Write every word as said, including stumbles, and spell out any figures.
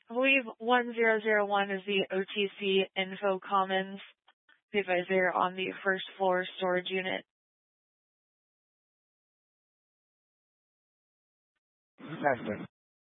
I believe one zero zero one is the O T C Info Commons. See if I was there on the first floor storage unit. Master.